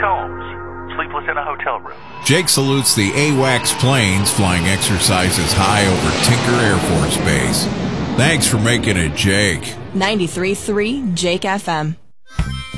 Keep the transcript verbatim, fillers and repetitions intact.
Combs, sleepless in a hotel room. Jake salutes the AWACS planes flying exercises high over Tinker Air Force Base. Thanks for making it, Jake. ninety-three point three Jake F M.